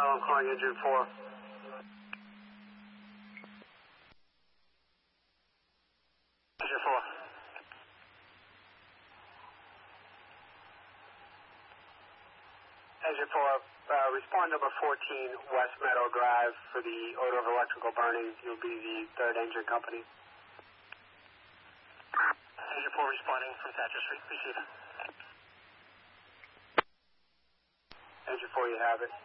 I'm calling engine 4. Engine 4. Engine 4, respond number 14, West Meadow Drive for the odor of electrical burning. You'll be the third engine company. Engine 4 responding from Thatcher Street. Receive. Engine 4, you have it.